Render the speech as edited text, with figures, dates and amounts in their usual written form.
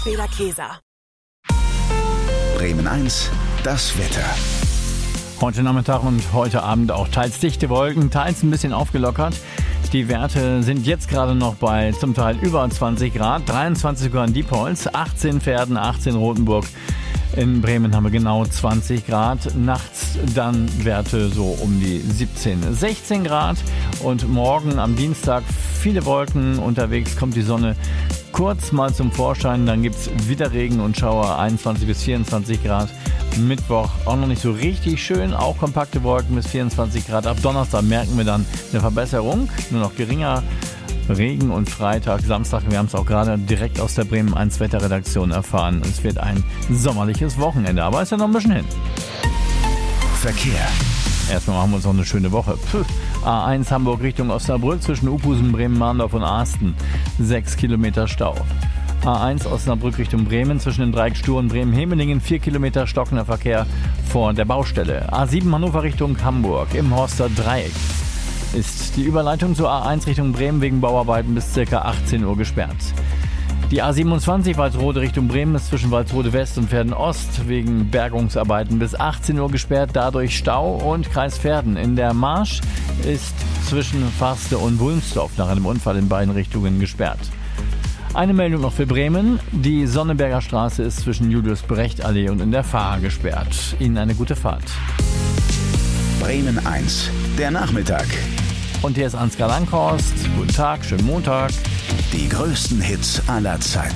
Beder-Käser. Bremen 1, das Wetter. Heute Nachmittag und heute Abend auch teils dichte Wolken, teils ein bisschen aufgelockert. Die Werte sind jetzt gerade noch bei zum Teil über 20 Grad, 23 sogar in Diepholz, 18 Verden, 18 Rothenburg. In Bremen haben wir genau 20 Grad, nachts dann Werte so um die 17, 16 Grad und morgen am Dienstag viele Wolken unterwegs, kommt die Sonne kurz mal zum Vorschein, dann gibt es wieder Regen und Schauer, 21 bis 24 Grad. Mittwoch auch noch nicht so richtig schön, auch kompakte Wolken bis 24 Grad. Ab Donnerstag merken wir dann eine Verbesserung, nur noch geringer Regen und Freitag, Samstag, wir haben es auch gerade direkt aus der Bremen 1 Wetterredaktion erfahren. Es wird ein sommerliches Wochenende, aber ist ja noch ein bisschen hin. Verkehr. Erstmal machen wir uns noch eine schöne Woche. A1 Hamburg Richtung Osnabrück zwischen Uphusen, Bremen-Mahndorf und Asten. 6 Kilometer Stau. A1 Osnabrück Richtung Bremen zwischen den Dreieck Stur und Bremen-Hemelingen. 4 Kilometer stockender Verkehr vor der Baustelle. A7 Hannover Richtung Hamburg im Horster Dreieck ist die Überleitung zur A1 Richtung Bremen wegen Bauarbeiten bis ca. 18 Uhr gesperrt. Die A27 Walsrode Richtung Bremen ist zwischen Walsrode West und Verden Ost wegen Bergungsarbeiten bis 18 Uhr gesperrt, dadurch Stau und Kreis Verden. In der Marsch ist zwischen Farste und Wulmsdorf nach einem Unfall in beiden Richtungen gesperrt. Eine Meldung noch für Bremen. Die Sonneberger Straße ist zwischen Julius-Brecht-Allee und in der Fahr gesperrt. Ihnen eine gute Fahrt. Bremen 1, der Nachmittag. Und hier ist Ansgar Langhorst. Guten Tag, schönen Montag. Die größten Hits aller Zeiten.